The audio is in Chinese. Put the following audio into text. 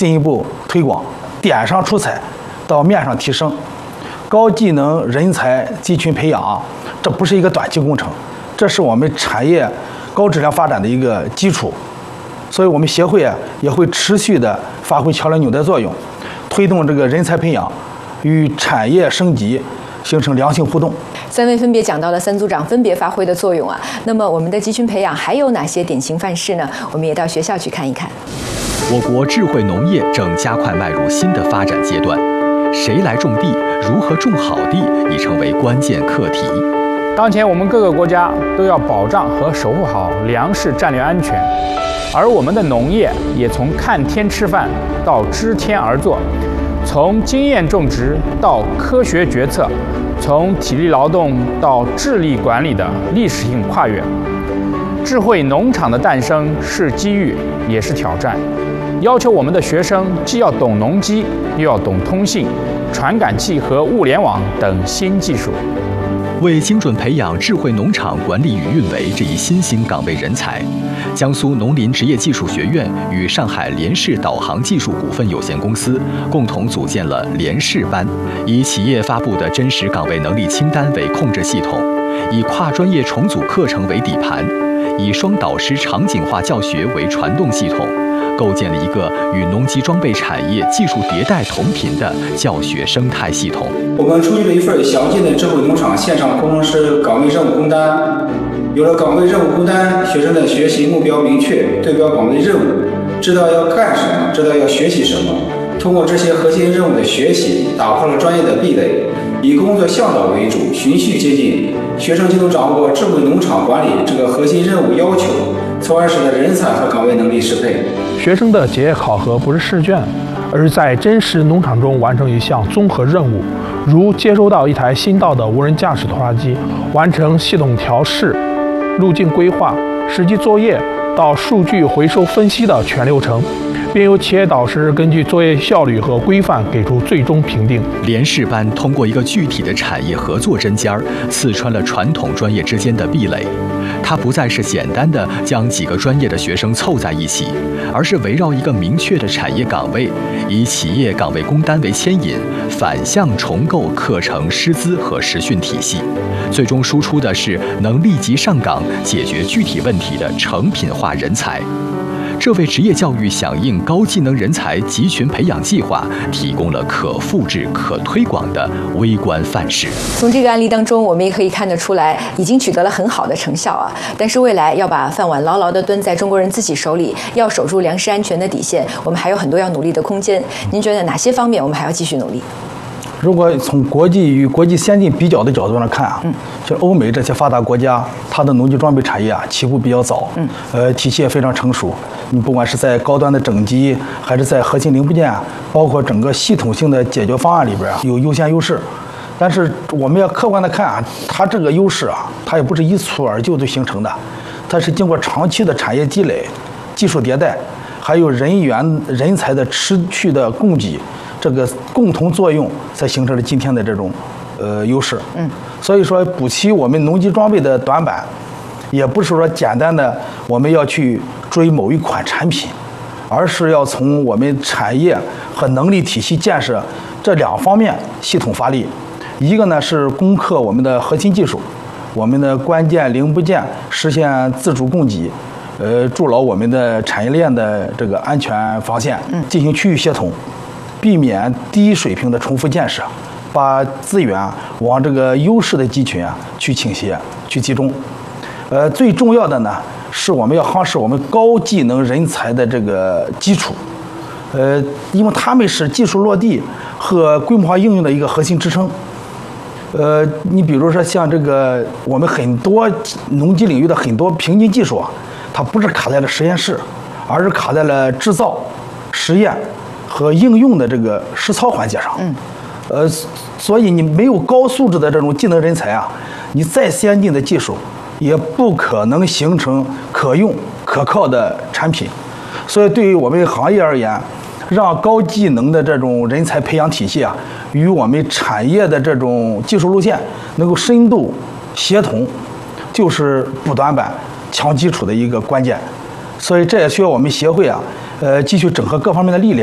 进一步推广，点上出彩，到面上提升。高技能人才集群培养，这不是一个短期工程，这是我们产业高质量发展的一个基础。所以我们协会也会持续的发挥桥梁纽带作用，推动这个人才培养与产业升级形成良性互动。 三位分别讲到了三组长分别发挥的作用啊。那么我们的集群培养还有哪些典型范式呢？我们也到学校去看一看。 我国智慧农业正加快迈入新的发展阶段，谁来种地，如何种好地，已成为关键课题。 当前我们各个国家都要保障和守护好粮食战略安全，而我们的农业也从看天吃饭到知天而作，从经验种植到科学决策，从体力劳动到智力管理的历史性跨越。智慧农场的诞生是机遇，也是挑战，要求我们的学生既要懂农机，又要懂通信、传感器和物联网等新技术。 为精准培养智慧农场管理与运维这一新兴岗位人才，江苏农林职业技术学院与上海联世导航技术股份有限公司共同组建了联世班，以企业发布的真实岗位能力清单为控制系统，以跨专业重组课程为底盘，以双导师场景化教学为传动系统，构建了一个与农机装备产业技术迭代同频的教学生态系统。 我们出具了一份详尽的智慧农场线上工程师岗位任务工单。有了岗位任务工单，学生的学习目标明确，对标岗位任务，知道要干什么，知道要学习什么。通过这些核心任务的学习，打破了专业的壁垒，以工作向导为主，循序渐进，学生就能掌握智慧农场管理这个核心任务要求，从而使得人才和岗位能力适配。 学生的结业考核不是试卷，而是在真实农场中完成一项综合任务，如接收到一台新到的无人驾驶拖拉机，完成系统调试、路径规划、实际作业到数据回收分析的全流程，并由企业导师根据作业效率和规范给出最终评定。 联世班通过一个具体的产业合作针尖儿，刺穿了传统专业之间的壁垒。它不再是简单的将几个专业的学生凑在一起，而是围绕一个明确的产业岗位，以企业岗位工单为牵引，反向重构课程师资和实训体系，最终输出的是能立即上岗解决具体问题的成品化人才。这为职业教育响应高技能人才集群培养计划提供了可复制、可推广的微观范式。 从这个案例当中，我们也可以看得出来，已经取得了很好的成效啊。但是未来要把饭碗牢牢地蹲在中国人自己手里，要守住粮食安全的底线，我们还有很多要努力的空间。您觉得哪些方面我们还要继续努力？ 如果从国际与国际先进比较的角度上看啊，就欧美这些发达国家，它的农机装备产业啊起步比较早，体系也非常成熟。你不管是在高端的整机，还是在核心零部件，包括整个系统性的解决方案里边啊，有优先优势。但是我们要客观的看啊，它这个优势啊，它也不是一蹴而就就形成的，它是经过长期的产业积累、技术迭代，还有人才的持续的供给。这个共同作用才形成了今天的这种优势。所以说补齐我们农机装备的短板，也不是说简单的我们要去追某一款产品，而是要从我们产业和能力体系建设这两方面系统发力。一个呢是攻克我们的核心技术，我们的关键零部件实现自主供给，筑牢我们的产业链的这个安全防线，进行区域协同。避免低水平的重复建设，把资源往这个优势的集群去倾斜、去集中。最重要的呢，是我们要夯实我们高技能人才的这个基础。因为他们是技术落地和规模化应用的一个核心支撑。你比如说像这个我们很多农机领域的很多瓶颈技术啊，它不是卡在了实验室，而是卡在了制造、实验和应用的这个实操环节上。所以你没有高素质的这种技能人才啊，你再先进的技术也不可能形成可用可靠的产品。所以对于我们行业而言，让高技能的这种人才培养体系啊，与我们产业的这种技术路线能够深度协同，就是补短板、强基础的一个关键。所以这也需要我们协会啊，继续整合各方面的力量。